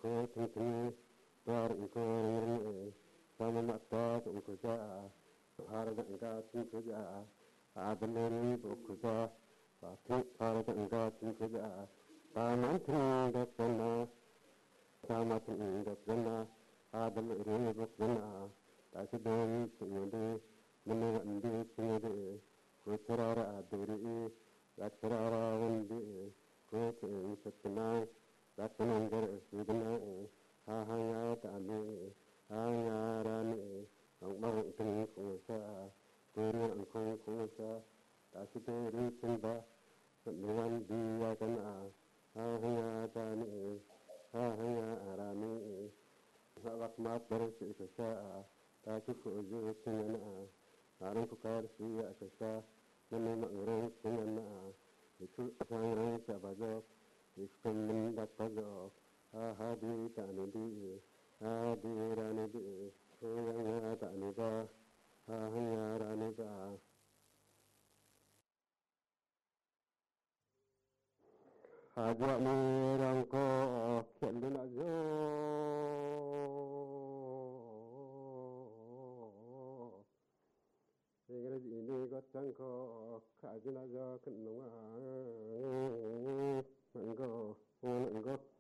tunggu bar ingkor sama mata tunggu harga enggak tunggu adalari bukuja pasti harga enggak tunggu taman tindak sana sama tindak sana adalari bukuja tak sedang tinggal menunggu tinggal kuterara aduri kuterara wandi kuterara setengah Ratananggar Sudana Hahaya Tani Hayarani Ang Tung Kusa Turian Kung Kusa Tasituri Simba Nuan Diakana Hahaya Tani Hahaya Arani Hawakmat Bersisa Tasiku Jutinana Arang Kukar Siya Kasa Namimang Rang Sinana Itu Sangrang Sabajok Iskan Dapado, Ahadi Tanidi, Adiranidi, Huyanga Tanida, Ahayaranida, Ajak Mirangko, Kendinajo, Ingrid ini Gotangko, Kajinajo, Kenunga, Manggo, Manggo.